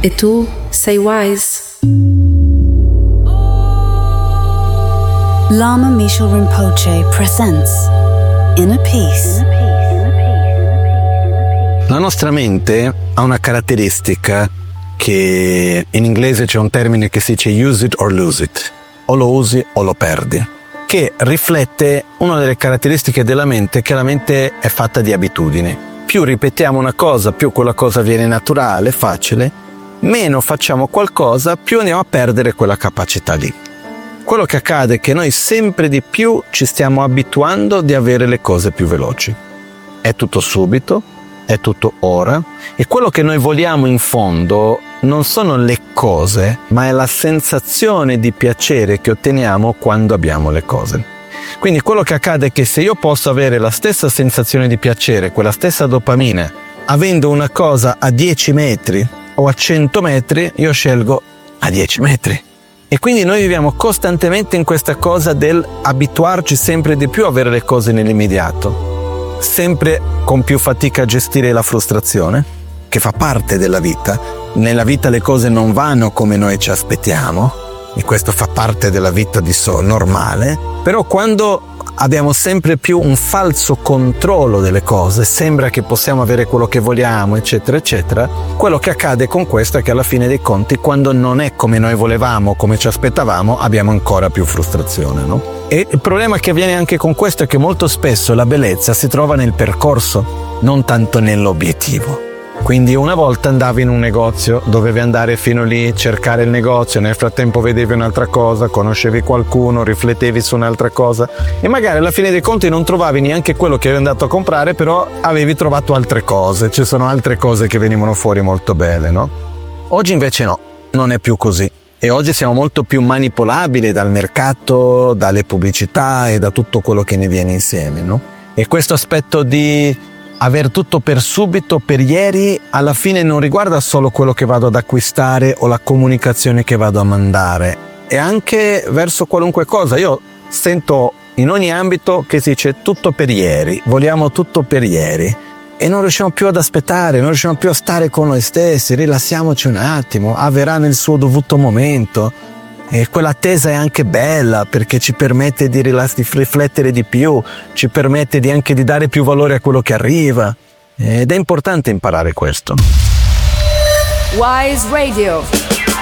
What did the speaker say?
E tu sei wise? Lama Mishal Rinpoche presents Inner Peace. La nostra mente ha una caratteristica che in inglese c'è un termine che si dice use it or lose it, o lo usi o lo perdi, che riflette una delle caratteristiche della mente, che la mente è fatta di abitudini. Più ripetiamo una cosa, più quella cosa viene naturale, facile, meno facciamo qualcosa, più andiamo a perdere quella capacità lì. Quello che accade è che noi sempre di più ci stiamo abituando di avere le cose più veloci. È tutto subito, è tutto ora, e quello che noi vogliamo in fondo non sono le cose, ma è la sensazione di piacere che otteniamo quando abbiamo le cose. Quindi quello che accade è che se io posso avere la stessa sensazione di piacere, quella stessa dopamina, avendo una cosa a 10 metri o a 100 metri, io scelgo a 10 metri. E quindi noi viviamo costantemente in questa cosa del abituarci sempre di più a avere le cose nell'immediato, sempre con più fatica a gestire la frustrazione, che fa parte della vita. Nella vita le cose non vanno come noi ci aspettiamo, e questo fa parte della vita normale, però quando abbiamo sempre più un falso controllo delle cose, sembra che possiamo avere quello che vogliamo, eccetera, eccetera, quello che accade con questo è che alla fine dei conti, quando non è come noi volevamo, come ci aspettavamo, abbiamo ancora più frustrazione, no? E il problema che avviene anche con questo è che molto spesso la bellezza si trova nel percorso, non tanto nell'obiettivo. Quindi una volta andavi in un negozio, dovevi andare fino lì, cercare il negozio, nel frattempo vedevi un'altra cosa, conoscevi qualcuno, riflettevi su un'altra cosa e magari alla fine dei conti non trovavi neanche quello che eri andato a comprare, però avevi trovato altre cose, ci sono altre cose che venivano fuori molto belle, no? Oggi invece no, non è più così. E oggi siamo molto più manipolabili dal mercato, dalle pubblicità e da tutto quello che ne viene insieme, no? E questo aspetto di aver tutto per subito, per ieri, alla fine non riguarda solo quello che vado ad acquistare o la comunicazione che vado a mandare, è anche verso qualunque cosa. Io sento in ogni ambito che si dice tutto per ieri, vogliamo tutto per ieri e non riusciamo più ad aspettare, non riusciamo più a stare con noi stessi, rilassiamoci un attimo, avverrà nel suo dovuto momento. E quell'attesa è anche bella perché ci permette di riflettere di più, ci permette anche di dare più valore a quello che arriva, ed è importante imparare questo. Wise Radio.